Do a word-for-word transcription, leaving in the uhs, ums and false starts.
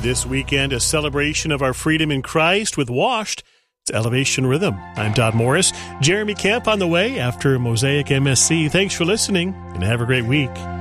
This weekend, a celebration of our freedom in Christ with Washed. It's Elevation Rhythm. I'm Todd Morris. Jeremy Camp on the way after Mosaic M S C. Thanks for listening, and have a great week.